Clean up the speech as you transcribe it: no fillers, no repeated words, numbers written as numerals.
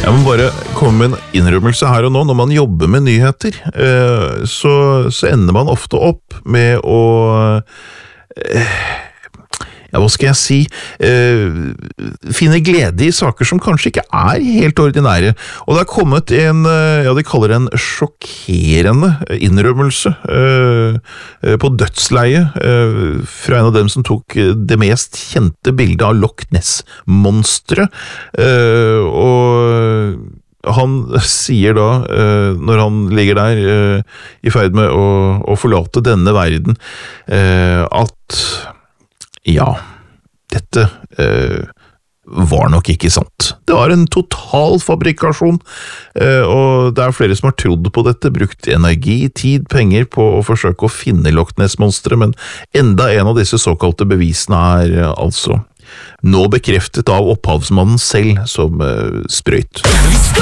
Jeg må bare komme med en innrømmelse her og nå. Når man jobber med nyheter, så ender man ofte opp med å hva skal jeg si, finne glede i saker som kanskje ikke er helt ordinære. Og det har kommet en, de kaller det en sjokkerende innrømmelse på dødsleie fra en av dem som tok det mest kjente bildet av Loch Ness-monsteret. Og han sier da, når han ligger der i ferd med å forlate denne verden, at ja, dette var nok ikke sant. Det var en total fabrikasjon, og det er flere som har trodd på dette, brukt energi, tid, penger på å forsøke å finne Loch Ness-monsteret, men enda en av disse såkalte bevisene er altså nå bekreftet av opphavsmannen selv som sprøyt.